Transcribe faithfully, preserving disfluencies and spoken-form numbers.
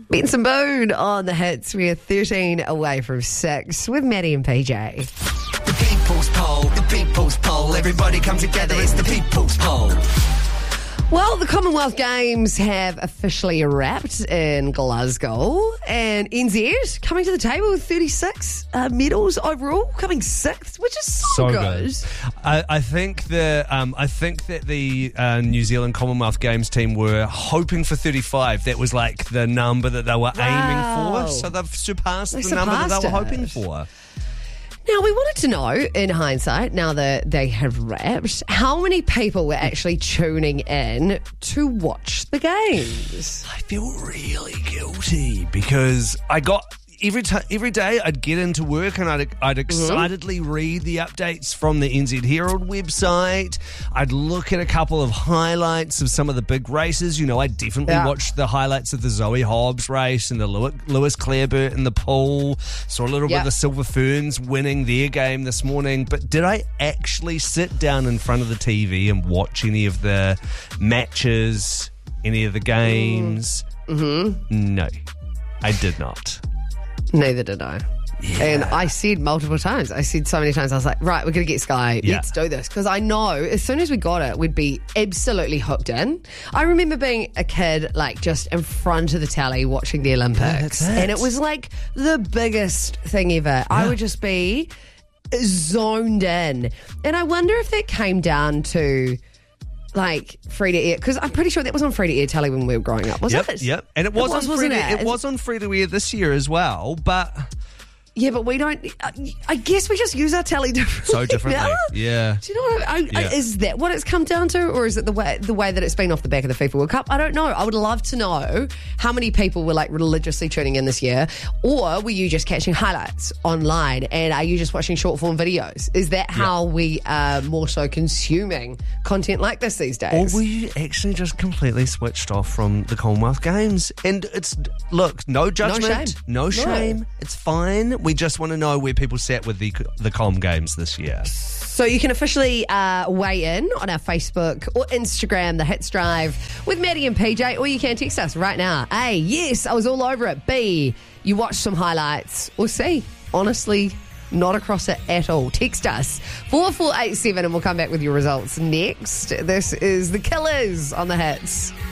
Benson Boone on the hits. We are thirteen away from six with Maddie and P J. The people's poll, the people's poll. Everybody come together, it's the people's poll. Well, the Commonwealth Games have officially wrapped in Glasgow, and N Z coming to the table with thirty-six uh, medals overall, coming sixth, which is so, So good. good. I, I think the um, I think that the uh, New Zealand Commonwealth Games team were hoping for thirty-five. That was like the number that they were Wow. aiming for. So they've surpassed They the number that they were surpassed hoping it. for. Now, we wanted to know, in hindsight, now that they have wrapped, how many people were actually tuning in to watch the games? I feel really guilty because I got every time every day I'd get into work and I'd I'd excitedly read the updates from the N Z Herald website. I'd look at a couple of highlights of some of the big races. You know, I definitely Yeah. watched the highlights of the Zoe Hobbs race and the Lew- Lewis Clareburt in the pool. Saw a little bit Yeah. of the Silver Ferns winning their game this morning. But did I actually sit down in front of the T V and watch any of the matches, any of the games? Mm-hmm. No, I did not. Neither did I. Yeah. And I said multiple times, I said so many times, I was like, right, we're going to get Sky. Yeah. Let's do this. Because I know as soon as we got it, we'd be absolutely hooked in. I remember being a kid, like just in front of the telly watching the Olympics. that's it. And it was like the biggest thing ever. I would just be zoned in. And I wonder if that came down to like free to air, because I'm pretty sure that was on free to air telly when we were growing up, was Yep, it? yep. And it was, was, on wasn't free to, it? it was on free to air this year as well, but Yeah, but we don't. I guess we just use our telly differently. so differently. now. Yeah. Do you know what I, I, Yeah. Is that what it's come down to, or is it the way the way that it's been off the back of the FIFA World Cup? I don't know. I would love to know how many people were like religiously tuning in this year, or were you just catching highlights online, and are you just watching short form videos? Is that how we are more so consuming content like this these Or days? were you actually just completely switched off from the Commonwealth Games? And it's, look, no judgment, shame. no No. shame. It's fine. We just want to know where people sat with the the Com Games this year. So you can officially uh, weigh in on our Facebook or Instagram, The Hits Drive, with Maddie and P J, or you can text us right now. A, yes, I was all over it. B, you watched some highlights. Or C, honestly, not across it at all. Text us four four eight seven and we'll come back with your results next. This is The Killers on The Hits.